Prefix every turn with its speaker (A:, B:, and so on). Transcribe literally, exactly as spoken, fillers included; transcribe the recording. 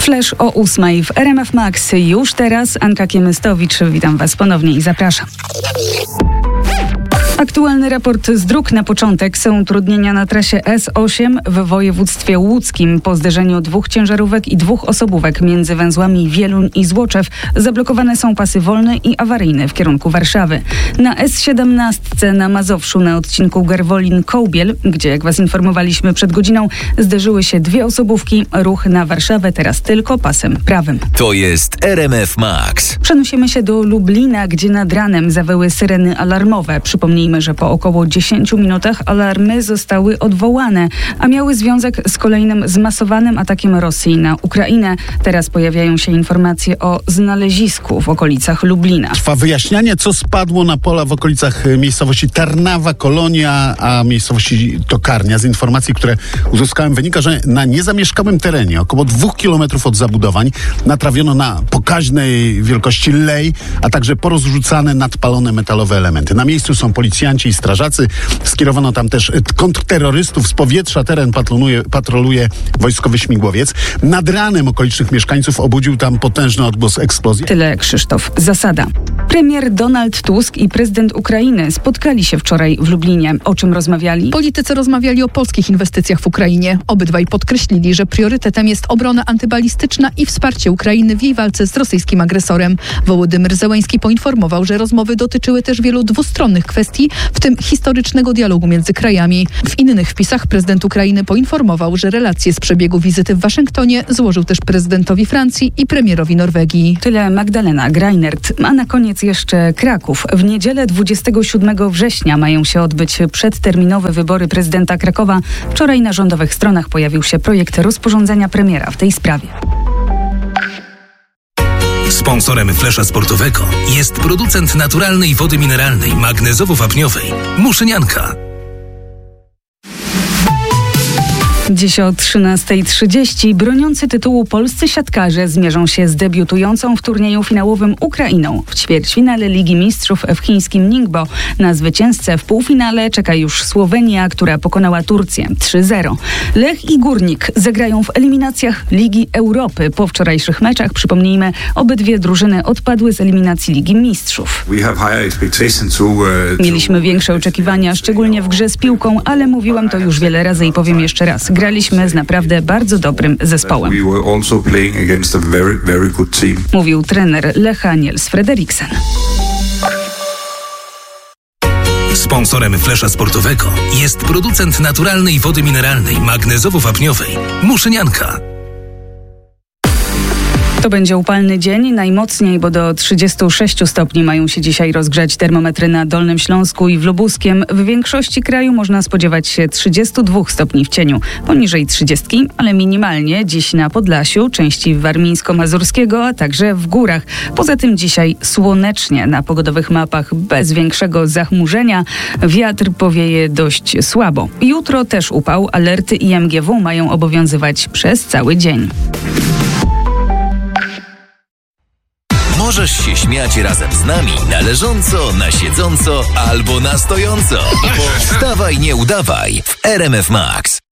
A: Flash o ósmej w R M F Max. Już teraz Anka Kiemystowicz. Witam Was ponownie i zapraszam. Aktualny raport z dróg na początek. Są utrudnienia na trasie S osiem w województwie łódzkim. Po zderzeniu dwóch ciężarówek i dwóch osobówek między węzłami Wieluń i Złoczew zablokowane są pasy wolne i awaryjne w kierunku Warszawy. Na S siedemnaście na Mazowszu na odcinku Garwolin-Kołbiel, gdzie jak Was informowaliśmy przed godziną, zderzyły się dwie osobówki. Ruch na Warszawę teraz tylko pasem prawym.
B: To jest R M F Max.
A: Przenosimy się do Lublina, gdzie nad ranem zawyły syreny alarmowe. Przypomnijmy, że po około dziesięciu minutach alarmy zostały odwołane, a miały związek z kolejnym zmasowanym atakiem Rosji na Ukrainę. Teraz pojawiają się informacje o znalezisku w okolicach Lublina.
C: Trwa wyjaśnianie, co spadło na pola w okolicach miejscowości Tarnawa, Kolonia, a miejscowości Tokarnia. Z informacji, które uzyskałem, wynika, że na niezamieszkałym terenie, około dwóch kilometrów od zabudowań, natrawiono na pokaźnej wielkości lej, a także porozrzucane, nadpalone metalowe elementy. Na miejscu są policjanci i strażacy. Skierowano tam też kontrterrorystów. Z powietrza teren patroluje, patroluje wojskowy śmigłowiec. Nad ranem okolicznych mieszkańców obudził tam potężny odgłos eksplozji.
A: Tyle Krzysztof Zasada. Premier Donald Tusk i prezydent Ukrainy spotkali się wczoraj w Lublinie. O czym rozmawiali?
D: Politycy rozmawiali o polskich inwestycjach w Ukrainie. Obydwaj podkreślili, że priorytetem jest obrona antybalistyczna i wsparcie Ukrainy w jej walce z rosyjskim agresorem. Wołodymyr Zełenski poinformował, że rozmowy dotyczyły też wielu dwustronnych kwestii, w tym historycznego dialogu między krajami. W innych wpisach prezydent Ukrainy poinformował, że relacje z przebiegu wizyty w Waszyngtonie złożył też prezydentowi Francji i premierowi Norwegii.
A: Tyle Magdalena Greinert. A na koniec jeszcze Kraków. W niedzielę dwudziestego siódmego września mają się odbyć przedterminowe wybory prezydenta Krakowa. Wczoraj na rządowych stronach pojawił się projekt rozporządzenia premiera w tej sprawie.
B: Sponsorem Flesza Sportowego jest producent naturalnej wody mineralnej magnezowo-wapniowej Muszynianka.
A: Dziś o trzynasta trzydzieści broniący tytułu polscy siatkarze zmierzą się z debiutującą w turnieju finałowym Ukrainą w ćwierćfinale Ligi Mistrzów w chińskim Ningbo. Na zwycięzcę w półfinale czeka już Słowenia, która pokonała Turcję trzy zero. Lech i Górnik zagrają w eliminacjach Ligi Europy. Po wczorajszych meczach, przypomnijmy, obydwie drużyny odpadły z eliminacji Ligi Mistrzów. Mieliśmy większe oczekiwania, szczególnie w grze z piłką, ale mówiłam to już wiele razy i powiem jeszcze raz. Graliśmy z naprawdę bardzo dobrym zespołem. Mówił trener Lecha Niels Frederiksen.
B: Sponsorem Flesza Sportowego jest producent naturalnej wody mineralnej magnezowo-wapniowej Muszynianka.
A: To będzie upalny dzień, najmocniej, bo do trzydziestu sześciu stopni mają się dzisiaj rozgrzać termometry na Dolnym Śląsku i w Lubuskiem. W większości kraju można spodziewać się trzydziestu dwóch stopni w cieniu, poniżej trzydziestki, ale minimalnie dziś na Podlasiu, części warmińsko-mazurskiego, a także w górach. Poza tym dzisiaj słonecznie na pogodowych mapach, bez większego zachmurzenia. Wiatr powieje dość słabo. Jutro też upał, alerty I M G W mają obowiązywać przez cały dzień.
B: Możesz się śmiać razem z nami na leżąco, na siedząco albo na stojąco. Bo wstawaj, nie udawaj w R M F Max.